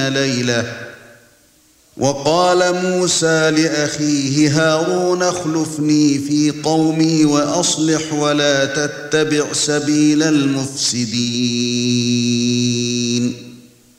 ليلة. وقال موسى لأخيه هارون اخلفني في قومي وأصلح، ولا تتبع سبيل المفسدين.